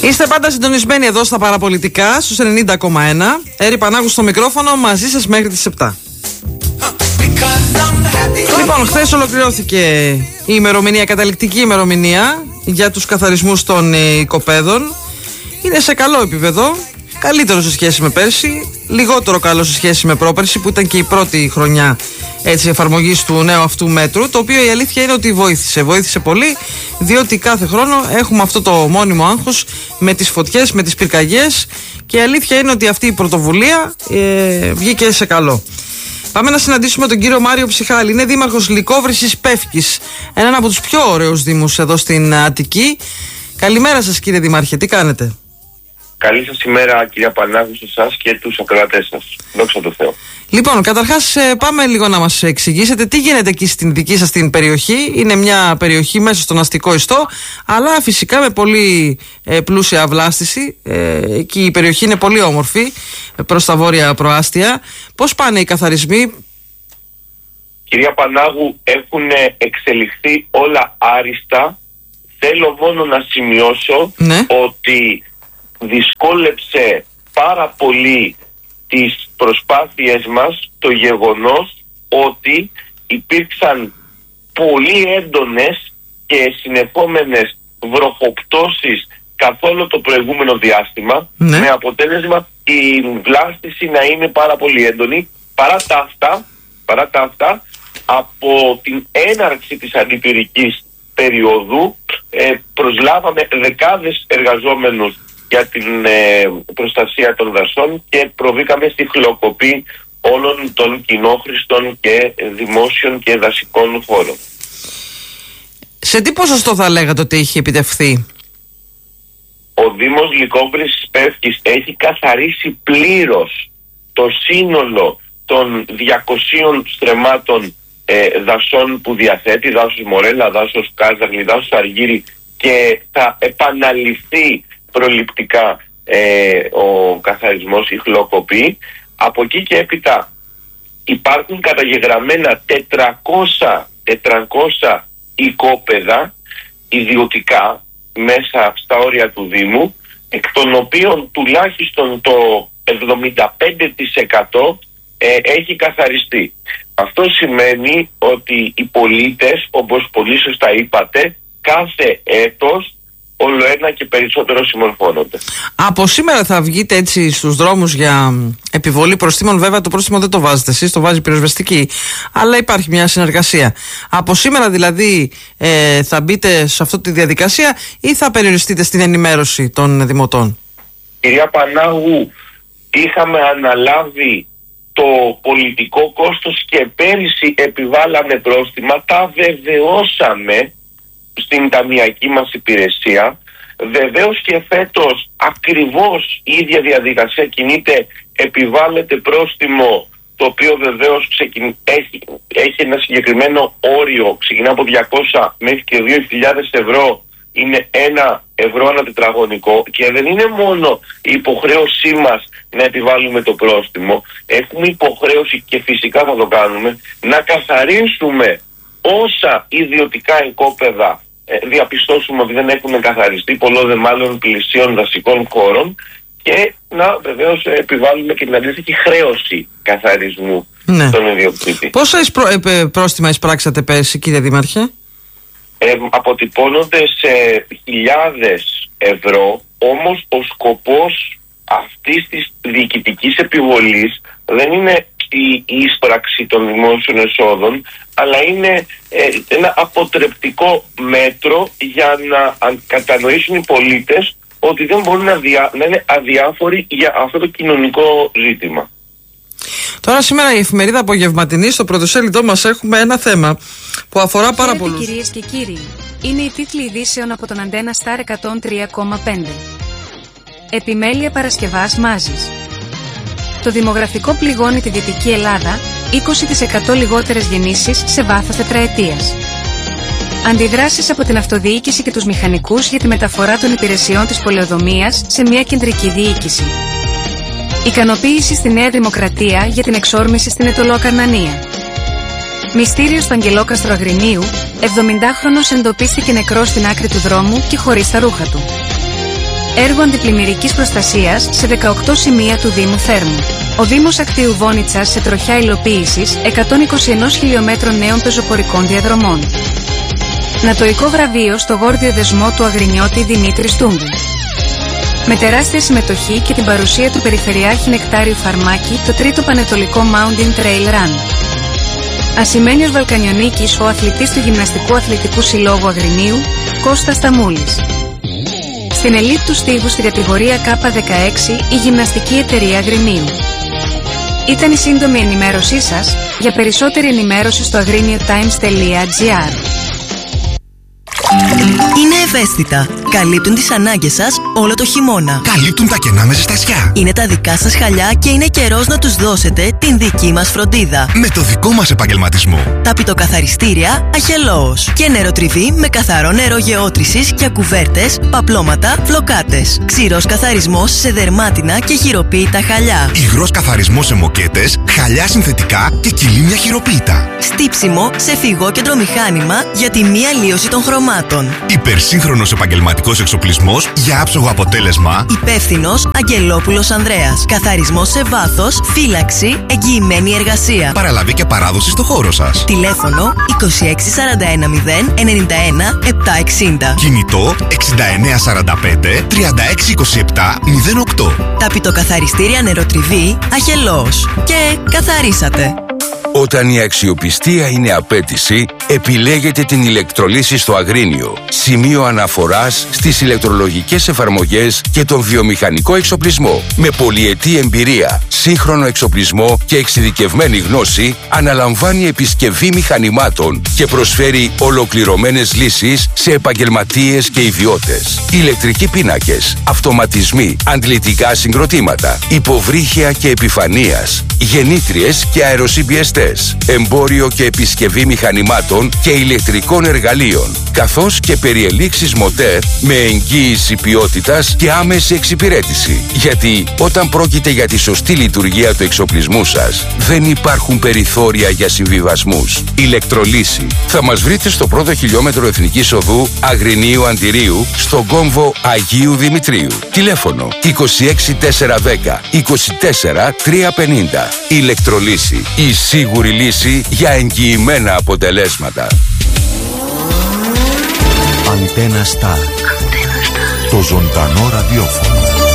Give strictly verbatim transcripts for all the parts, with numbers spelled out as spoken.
Είστε πάντα συντονισμένοι εδώ στα παραπολιτικά στους ενενήντα κόμμα ένα. Έρη Πανάγου στο μικρόφωνο, μαζί σας μέχρι τις επτά. Λοιπόν, χθες ολοκληρώθηκε η ημερομηνία, καταληκτική ημερομηνία για τους καθαρισμούς των οικοπαίδων. Είναι σε καλό επίπεδο, καλύτερο σε σχέση με πέρσι, λιγότερο καλό σε σχέση με πρόπερσι που ήταν και η πρώτη χρονιά έτσι εφαρμογής του νέου αυτού μέτρου, το οποίο η αλήθεια είναι ότι βοήθησε, βοήθησε πολύ, διότι κάθε χρόνο έχουμε αυτό το μόνιμο άγχος με τις φωτιές, με τις πυρκαγιές, και η αλήθεια είναι ότι αυτή η πρωτοβουλία ε, βγήκε σε καλό. Πάμε να συναντήσουμε τον κύριο Μάριο Ψυχάλη. Είναι δήμαρχος Λυκόβρησης Πεύκης, έναν από τους πιο ωραίους δήμους εδώ στην Αττική. Καλημέρα σας κύριε Δημάρχε, τι κάνετε? Καλή σας ημέρα κυρία Πανάγου, σε εσάς και τους ακροατές σας. Δόξα τω Θεώ. Λοιπόν, καταρχάς πάμε λίγο να μας εξηγήσετε τι γίνεται εκεί στην δική σας την περιοχή. Είναι μια περιοχή μέσα στον αστικό ιστό, αλλά φυσικά με πολύ ε, πλούσια αυλάστηση. Ε, εκεί η περιοχή είναι πολύ όμορφη προς τα βόρεια προάστια. Πώς πάνε οι καθαρισμοί? Κυρία Πανάγου, έχουν εξελιχθεί όλα άριστα. Θέλω μόνο να σημειώσω ναι. ότι δυσκόλεψε πάρα πολύ τις προσπάθειες μας το γεγονός ότι υπήρξαν πολύ έντονες και συνεχόμενες βροχοπτώσεις καθ' όλο το προηγούμενο διάστημα, ναι. με αποτέλεσμα η βλάστηση να είναι πάρα πολύ έντονη. Παρά τα αυτά, παρά τα αυτά από την έναρξη της αντιπυρικής περίοδου ε, προσλάβαμε δεκάδες εργαζόμενους για την ε, προστασία των δασών και προβήκαμε στη χλωκοπή όλων των κοινόχρηστων και δημόσιων και δασικών χώρων. Σε τι ποσοστό θα λέγατε ότι έχει επιτευχθεί? Ο Δήμος Λυκόβρησης Πεύκης έχει καθαρίσει πλήρως το σύνολο των διακοσίων στρεμμάτων ε, δασών που διαθέτει, δάσος Μορέλα, δάσος Κάζαγλη, δάσος Αργύρι, και θα επαναληφθεί προληπτικά ε, ο καθαρισμός, η χλωκοπή. Από εκεί και έπειτα υπάρχουν καταγεγραμμένα τετρακόσια οικόπεδα ιδιωτικά μέσα στα όρια του Δήμου, εκ των οποίων τουλάχιστον το εβδομήντα πέντε τοις εκατό ε, έχει καθαριστεί. Αυτό σημαίνει ότι οι πολίτες, όπως πολύ σωστά είπατε, κάθε έτος όλο ένα και περισσότερο συμμορφώνονται. Από σήμερα θα βγείτε έτσι στους δρόμους για επιβολή προστίμων? Βέβαια το πρόστιμο δεν το βάζετε εσείς, το βάζει η πυροσβεστική, αλλά υπάρχει μια συνεργασία. Από σήμερα δηλαδή ε, θα μπείτε σε αυτή τη διαδικασία ή θα περιοριστείτε στην ενημέρωση των δημοτών? Κυρία Πανάγου, είχαμε αναλάβει το πολιτικό κόστος και πέρυσι επιβάλαμε πρόστιμα, τα βεβαιώσαμε στην ταμειακή μας υπηρεσία. Βεβαίως και φέτος ακριβώς η ίδια διαδικασία κινείται, επιβάλλεται πρόστιμο, το οποίο βεβαίως ξεκιν... έχει, έχει ένα συγκεκριμένο όριο, ξεκινά από διακόσια μέχρι και δύο χιλιάδες ευρώ, είναι ένα ευρώ ανά τετραγωνικό, και δεν είναι μόνο η υποχρέωσή μας να επιβάλλουμε το πρόστιμο, έχουμε υποχρέωση, και φυσικά θα το κάνουμε, να καθαρίσουμε όσα ιδιωτικά οικόπεδα διαπιστώσουμε ότι δεν έχουν καθαριστεί, πολλό δε μάλλον πλησίων δασικών χώρων, και να βεβαίως επιβάλλουμε και την αντίστοιχη χρέωση καθαρισμού ναι. των ιδιοκτήτη. Πόσα εισπρο... ε, πρόστιμα εισπράξατε πέρσι κύριε Δήμαρχε? Ε, αποτυπώνονται σε χιλιάδες ευρώ, όμως ο σκοπός αυτής της διοικητικής επιβολής δεν είναι η ίσπραξη των δημόσιων εσόδων, αλλά είναι ε, ένα αποτρεπτικό μέτρο για να κατανοήσουν οι πολίτες ότι δεν μπορούν να, διά, να είναι αδιάφοροι για αυτό το κοινωνικό ζήτημα. Τώρα σήμερα η εφημερίδα Απογευματινή, στο πρωτοσέλιδό μας έχουμε ένα θέμα που αφορά πάρα πολλούς. Κυρίες και κύριοι, είναι οι τίτλοι ειδήσεων από τον Αντένα Σταρ εκατόν τρία κόμμα πέντε. Επιμέλεια Παρασκευάς Μάζης. Το δημογραφικό πληγώνει τη Δυτική Ελλάδα, είκοσι τοις εκατό λιγότερες γεννήσεις σε βάθος τετραετίας. Αντιδράσεις από την αυτοδιοίκηση και τους μηχανικούς για τη μεταφορά των υπηρεσιών της πολεοδομίας σε μια κεντρική διοίκηση. Ικανοποίηση στη Νέα Δημοκρατία για την εξόρμηση στην Αιτωλοακαρνανία. Μυστήριο στο Αγγελόκαστρο Αγρινίου, εβδομηντάχρονος εντοπίστηκε νεκρός στην άκρη του δρόμου και χωρίς τα ρούχα του. Έργο αντιπλημμυρικής προστασίας σε δεκαοκτώ σημεία του Δήμου Θέρμου. Ο Δήμος Ακτείου Βόνιτσας σε τροχιά υλοποίησης εκατόν είκοσι ένα χιλιόμετρων νέων πεζοπορικών διαδρομών. Νατοϊκό βραβείο στο γόρδιο δεσμό του Αγρινιώτη Δημήτρη Στούμπου. Με τεράστια συμμετοχή και την παρουσία του Περιφερειάρχη Νεκτάριου Φαρμάκη, το τρίτο Πανετολικό Mountain Trail Run. Ασημένιος Βαλκανιονίκης, ο αθλητής του Γυμναστικού Αθλητικού Συλλόγου Αγρινίου, Κώστας Ταμούλης. Στην ελίτ του στίβου στην κατηγορία Κ δεκαέξι, η Γυμναστική Εταιρεία Αγρινίου. Ήταν η σύντομη ενημέρωσή σας. Για περισσότερη ενημέρωση στο agriniotimes.gr. Είναι ευαίσθητα. Καλύπτουν τις ανάγκες σας όλο το χειμώνα. Καλύπτουν τα κενά με ζεστασιά. Είναι τα δικά σας χαλιά και είναι καιρός να τους δώσετε την δική μας φροντίδα. Με το δικό μας επαγγελματισμό. Τα πιτοκαθαριστήρια Αχελώος. Και νεροτριβή με καθαρό νερό γεώτρησης για κουβέρτες, παπλώματα, φλοκάτες. Ξηρός καθαρισμός σε δερμάτινα και χειροποίητα χαλιά. Υγρός καθαρισμός σε μοκέτες, χαλιά συνθετικά και κυλίμια χειροποίητα. Στύψιμο σε φυγόκεντρο μηχάνημα για τη μη αλλίωση των χρωμάτων. Υπερσύγχρονος επαγγελματικός εξοπλισμός για άψογο αποτέλεσμα. Υπεύθυνος Αγγελόπουλος Ανδρέας. Καθαρισμός σε βάθος, φύλαξη, εγγυημένη εργασία. Παραλαβή και παράδοση στο χώρο σας. Τηλέφωνο είκοσι έξι σαράντα ένα μηδέν ενενήντα ένα επτακόσια εξήντα. Κινητό εξήντα εννέα σαράντα πέντε τριάντα έξι είκοσι επτά μηδέν οκτώ. Τα πιτοκαθαριστήρια Νεροτριβή Αχελώος. Και καθαρίσατε. Όταν η αξιοπιστία είναι απέτηση, επιλέγετε την ηλεκτρολύση στο Αγρίνιο. Σημείο αναφοράς στις ηλεκτρολογικές εφαρμογές και τον βιομηχανικό εξοπλισμό. Με πολυετή εμπειρία, σύγχρονο εξοπλισμό και εξειδικευμένη γνώση, αναλαμβάνει επισκευή μηχανημάτων και προσφέρει ολοκληρωμένες λύσεις σε επαγγελματίες και ιδιώτες. Ηλεκτρικοί πίνακες, αυτοματισμοί, αντλητικά συγκροτήματα, υποβρύχια και επιφανείας, γεννήτριες και αεροσυμπιεστές. Εμπόριο και επισκευή μηχανημάτων και ηλεκτρικών εργαλείων, καθώς και περιελήξεις μοτέρ με εγγύηση ποιότητας και άμεση εξυπηρέτηση. Γιατί όταν πρόκειται για τη σωστή λειτουργία του εξοπλισμού σας, δεν υπάρχουν περιθώρια για συμβιβασμούς. Ηλεκτρολύση. Θα μας βρείτε στο πρώτο χιλιόμετρο Εθνικής Οδού Αγρινίου Αντιρίου, στον κόμβο Αγίου Δημητρίου. Τηλέφωνο είκοσι έξι τετρακόσια δέκα είκοσι τέσσερα τριακόσια πενήντα. Ηλεκτρολύση. Η σίγουρη λύση για εγγυημένα αποτελέσματα. Αντένα Σταρ. Το ζωντανό ραδιόφωνο.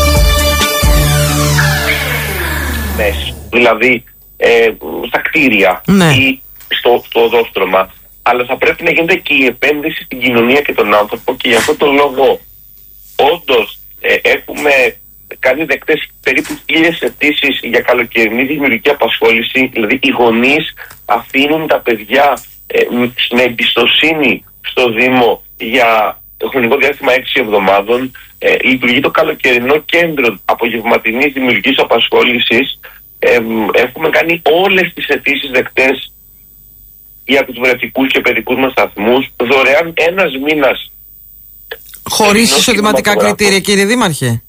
Ναι, δηλαδή ε, στα κτίρια ναι. ή στο, στο οδόστρωμα. Αλλά θα πρέπει να γίνεται και η επένδυση στην κοινωνία και τον άνθρωπο, και για αυτόν τον λόγο όντως ε, έχουμε κάνει δεκτές περίπου χίλιες αιτήσεις για καλοκαιρινή δημιουργική απασχόληση. Δηλαδή οι γονείς αφήνουν τα παιδιά ε, με εμπιστοσύνη στο Δήμο για χρονικό διάστημα έξι εβδομάδων. Ε, λειτουργεί το καλοκαιρινό κέντρο απογευματινής δημιουργικής απασχόλησης. Ε, έχουμε κάνει όλες τις αιτήσεις δεκτές για τους βρεφικούς και παιδικούς μας σταθμούς. Δωρεάν ένας μήνας. Χωρίς εισοδηματικά κριτήρια, κύριε Δήμαρχε.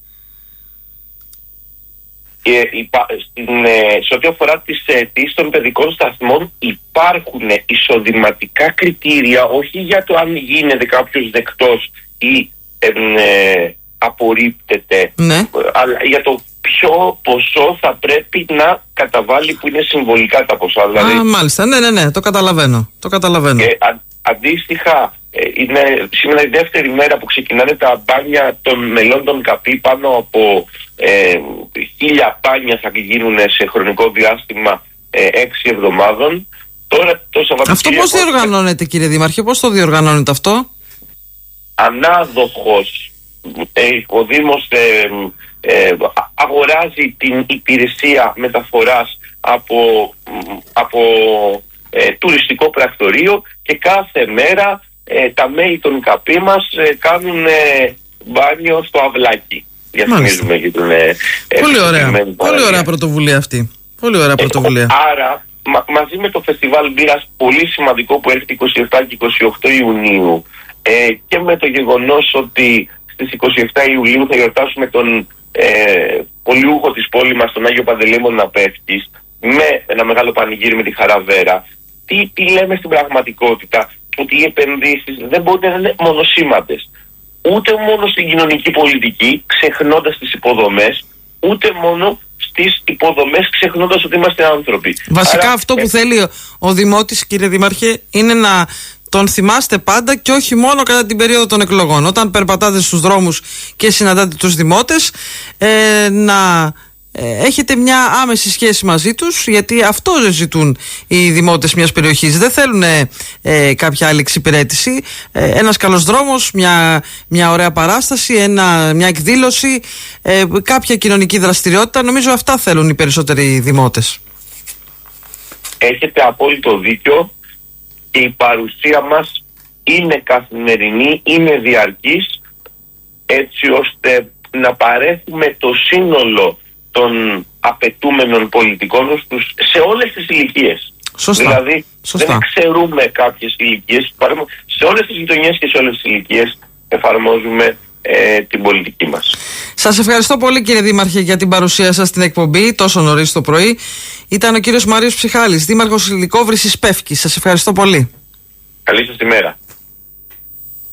Και υπά, στην, ε, σε ό,τι αφορά τις αιτήσεις των παιδικών σταθμών, υπάρχουν εισοδηματικά κριτήρια, όχι για το αν γίνεται κάποιος δεκτός ή ε, ε, απορρίπτεται, ναι. αλλά για το ποιο ποσό θα πρέπει να καταβάλει, που είναι συμβολικά τα ποσά. Δηλαδή, Α, μάλιστα, ναι, ναι, ναι, το καταλαβαίνω. Το καταλαβαίνω. Και α, αντίστοιχα, ε, είναι σήμερα η δεύτερη μέρα που ξεκινάνε τα μπάνια των μελών των ΚΑΠΗ. Πάνω από ε, χίλια μπάνια θα γίνουν σε χρονικό διάστημα ε, έξι εβδομάδων. Τώρα το Σαββατοκύριακο. Αυτό πώς διοργανώνεται, κύριε Δήμαρχε, πώς το διοργανώνεται αυτό? Ανάδοχος ε, ο Δήμος ε, ε, αγοράζει την υπηρεσία μεταφοράς από, από ε, τουριστικό πρακτορείο, και κάθε μέρα ε, τα μέλη των ΚΑΠΗ μας ε, κάνουν ε, μπάνιο στο αυλάκι. Μάλιστα. Και τον, ε, πολύ ωραία. Πολύ ωραία πρωτοβουλία αυτή. Πολύ ωραία πρωτοβουλία. Ε, άρα, μα, μαζί με το φεστιβάλ μπύρας, πολύ σημαντικό, που έρχεται είκοσι επτά και είκοσι οκτώ Ιουνίου, ε, και με το γεγονός ότι στις είκοσι επτά Ιουλίου θα γιορτάσουμε τον ε, πολιούχο της πόλης μας, τον Άγιο Παντελεήμονα Ναπεύκης, με ένα μεγάλο πανηγύρι με τη Χαραβέρα. Τι, τι λέμε στην πραγματικότητα? Ότι οι επενδύσεις δεν μπορούν να είναι μονοσήμαντες. ούτε μόνο στην κοινωνική πολιτική, ξεχνώντας τις υποδομές, ούτε μόνο στις υποδομές, ξεχνώντας ότι είμαστε άνθρωποι. Βασικά Άρα, αυτό που ε... θέλει ο, ο Δημότης, κύριε Δήμαρχε, είναι να τον θυμάστε πάντα και όχι μόνο κατά την περίοδο των εκλογών. Όταν περπατάτε στους δρόμους και συναντάτε τους δημότες, ε, να ε, έχετε μια άμεση σχέση μαζί τους, γιατί αυτό ζητούν οι δημότες μιας περιοχής. Δεν θέλουν ε, ε, κάποια άλλη εξυπηρέτηση. Ε, ένας καλός δρόμος, μια, μια ωραία παράσταση, ένα, μια εκδήλωση, ε, κάποια κοινωνική δραστηριότητα. Νομίζω αυτά θέλουν οι περισσότεροι δημότες. Έχετε απόλυτο δίκιο. Και η παρουσία μας είναι καθημερινή, είναι διαρκής, έτσι ώστε να παρέχουμε το σύνολο των απαιτούμενων πολιτικών στους σε όλες τις ηλικίες. Σωστά. Δηλαδή Σωστά. δεν ξέρουμε κάποιες ηλικίες, σε όλες τις γειτονιές και σε όλες τις ηλικίες εφαρμόζουμε ε, την πολιτική μας. Σας ευχαριστώ πολύ, κύριε Δήμαρχε, για την παρουσία σας στην εκπομπή τόσο νωρίς το πρωί. Ήταν ο κύριος Μάριος Ψυχάλης, δήμαρχος Λυκόβρησης Πεύκης. Σας ευχαριστώ πολύ. Καλή σας ημέρα.